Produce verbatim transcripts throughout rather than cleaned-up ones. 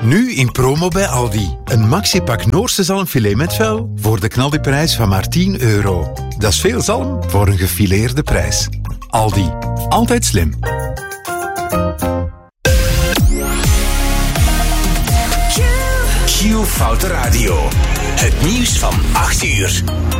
Nu in promo bij Aldi. Een maxi-pak Noorse zalmfilet met vel voor de knaldiprijs van maar tien euro. Dat is veel zalm voor een gefileerde prijs. Aldi. Altijd slim. Q Foute Radio. Het nieuws van acht uur.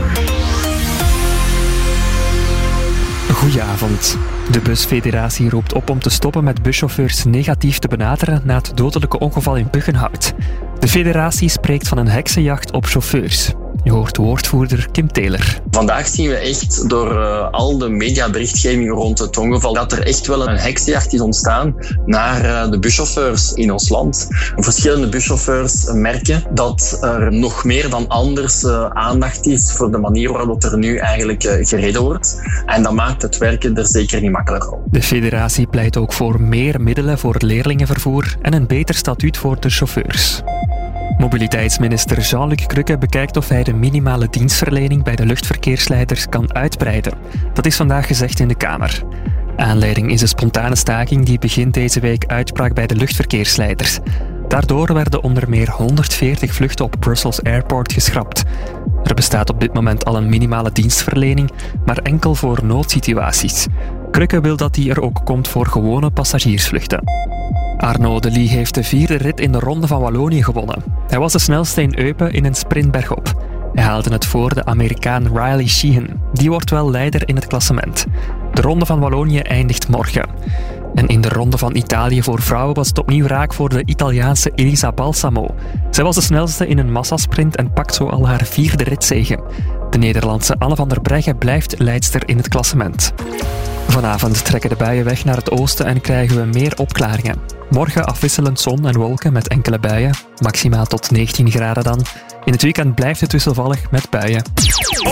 Goedenavond. De busfederatie roept op om te stoppen met buschauffeurs negatief te benaderen na het dodelijke ongeval in Buggenhout. De federatie spreekt van een heksenjacht op chauffeurs. Je hoort woordvoerder Kim Taylor. Vandaag zien we echt door uh, al de mediaberichtgeving rond het ongeval dat er echt wel een heksenjacht is ontstaan naar uh, de buschauffeurs in ons land. Verschillende buschauffeurs merken dat er nog meer dan anders uh, aandacht is voor de manier waarop er nu eigenlijk uh, gereden wordt. En dat maakt het werken er zeker niet makkelijker op. De federatie pleit ook voor meer middelen voor het leerlingenvervoer en een beter statuut voor de chauffeurs. Mobiliteitsminister Jean-Luc Crukke bekijkt of hij de minimale dienstverlening bij de luchtverkeersleiders kan uitbreiden. Dat is vandaag gezegd in de Kamer. Aanleiding is een spontane staking die begin deze week uitbrak bij de luchtverkeersleiders. Daardoor werden onder meer honderdveertig vluchten op Brussels Airport geschrapt. Er bestaat op dit moment al een minimale dienstverlening, maar enkel voor noodsituaties. Crukke wil dat die er ook komt voor gewone passagiersvluchten. Arnaud Delis heeft de vierde rit in de Ronde van Wallonië gewonnen. Hij was de snelste in Eupen in een sprint bergop. Hij haalde het voor de Amerikaan Riley Sheehan. Die wordt wel leider in het klassement. De Ronde van Wallonië eindigt morgen. En in de Ronde van Italië voor vrouwen was het opnieuw raak voor de Italiaanse Elisa Balsamo. Zij was de snelste in een massasprint en pakt zo al haar vierde ritzege. De Nederlandse Anne van der Breggen blijft leidster in het klassement. Vanavond trekken de buien weg naar het oosten en krijgen we meer opklaringen. Morgen afwisselend zon en wolken met enkele buien, maximaal tot negentien graden dan. In het weekend blijft het wisselvallig met buien.